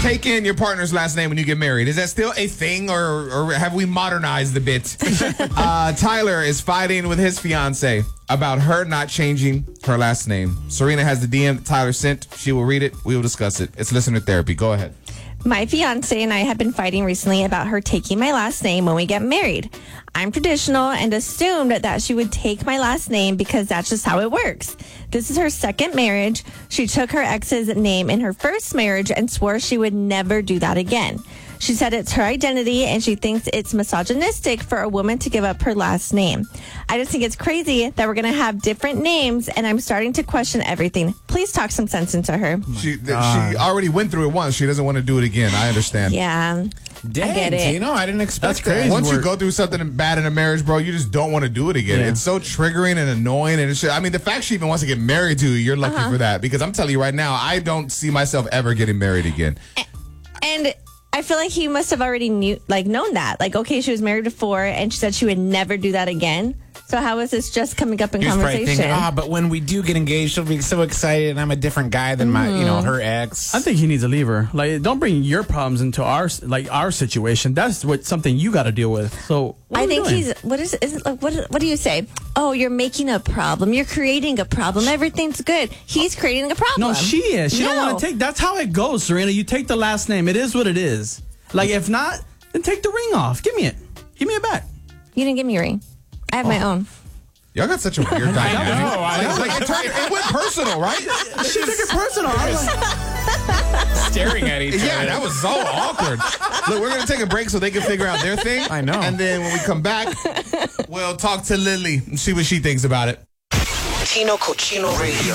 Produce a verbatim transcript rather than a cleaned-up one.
taking your partner's last name when you get married, is that still a thing, or, or have we modernized a bit? uh, Tyler is fighting with his fiance about her not changing her last name. Serena has the D M that Tyler sent. She will read it. We will discuss it. It's listener therapy. Go ahead. My fiance and I have been fighting recently about her taking my last name when we get married. I'm traditional and assumed that she would take my last name because that's just how it works. This is her second marriage. She took her ex's name in her first marriage and swore she would never do that again. She said it's her identity and she thinks it's misogynistic for a woman to give up her last name. I just think it's crazy that we're going to have different names, and I'm starting to question everything. Please talk some sense into her. She she already went through it once. She doesn't want to do it again. I understand. Yeah. Dang, I get it. Tino, I didn't expect That's crazy. that. Once you go through something bad in a marriage, bro, you just don't want to do it again. Yeah. It's so triggering and annoying. And it's just, I mean, the fact she even wants to get married to you, you're lucky Uh-huh. for that. Because I'm telling you right now, I don't see myself ever getting married again. And I feel like he must have already knew, like, known that. Like, okay, she was married before, and she said she would never do that again. So how is this just coming up in He was probably conversation? thinking, ah, but when we do get engaged, she'll be so excited, and I'm a different guy than my, you know, her ex. I think he needs to leave her. Like, don't bring your problems into our like our situation. That's what something you got to deal with. So what I are we think doing? he's what is is it like what what do you say? Oh, you're making a problem. You're creating a problem. Everything's good. He's creating a problem. No, she is. She don't No. want to take. That's how it goes, Serena. You take the last name. It is what it is. Like, if not, then take the ring off. Give me it. Give me it back. You didn't give me a ring. I have my own. Y'all got such a weird dynamic. know, I know. Like, it, turned, it went personal, right? She took it personal. I was like, Staring at each other. Yeah, that was so awkward. Look, we're going to take a break so they can figure out their thing. I know. And then when we come back, we'll talk to Lily and see what she thinks about it. Tino Cochino Radio.